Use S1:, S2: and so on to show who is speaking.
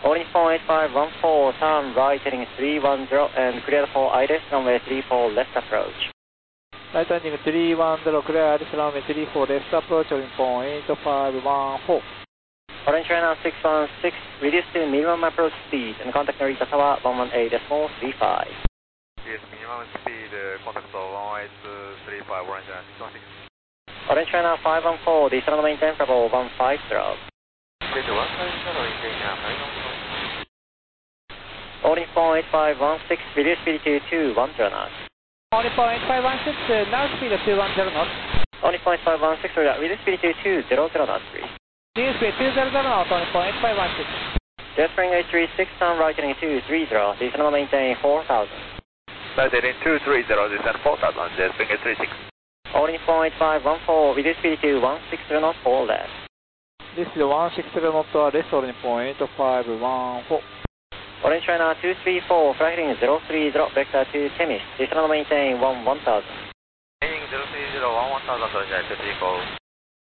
S1: Holding 48514, turn right heading 310 and clear for ILS runway 34 left approach.
S2: Right landing 310, clear ILS runway 34 left approach, holding 48514.
S1: Orange China 616, reduce to minimum approach speed and contact Narita Tower 118.35.
S3: Yes, minimum speed, contact 118.35, Orange China 616.
S1: Orange China 514, descend maintain level 150. Holding 48516, reduce speed to 210 knots.
S2: Holding 48516, now speed of 210 knots.
S1: Holding 48516, reduce speed to 200 knots, please.
S2: Reduce speed 200 knots, holding 48516.
S1: Jet spring H36, turn right heading 230, descend maintain 4000.
S3: Right heading 230, descend 4000, jet spring H36.
S1: Holding 48514, reduce speed to 160 knots for left.
S2: This is 160 knots left, holding 48514.
S1: Orange China 234, flight heading 030, vector to Temis, descend maintain 1000.
S3: Heading 030, 1000, Orange China 234.